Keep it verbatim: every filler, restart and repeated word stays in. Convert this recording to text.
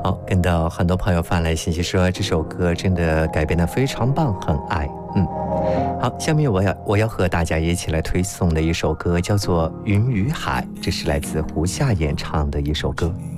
好，跟到很多朋友发来信息说这首歌真的改编得非常棒，很爱。嗯，好，下面我要我要和大家一起来推送的一首歌叫做《云与海》，这是来自胡夏演唱的一首歌。